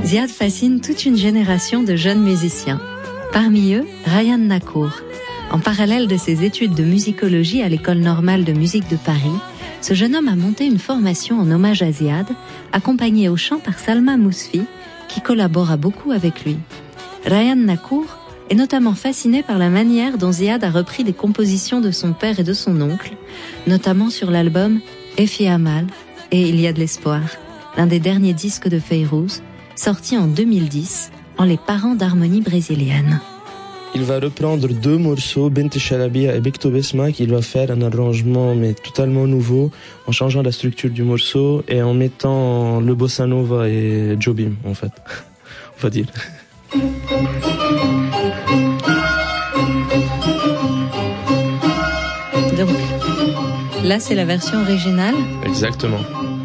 Ziad fascine toute une génération de jeunes musiciens. Parmi eux, Ryan Nakour. En parallèle de ses études de musicologie à l'École normale de musique de Paris, ce jeune homme a monté une formation en hommage à Ziad, accompagné au chant par Salma Mousfi, qui collabora beaucoup avec lui. Ryan Nakour est notamment fasciné par la manière dont Ziad a repris des compositions de son père et de son oncle, notamment sur l'album Efi Amal et Il y a de l'espoir, l'un des derniers disques de Fayrouz, sorti en 2010, en les parents d'harmonie brésilienne. Il va reprendre 2 morceaux, Bint Shalabia et Bekto Besma, qu'il va faire un arrangement mais totalement nouveau, en changeant la structure du morceau et en mettant le bossa nova et Jobim, en fait, on va dire. Donc, là c'est la version originale. Exactement.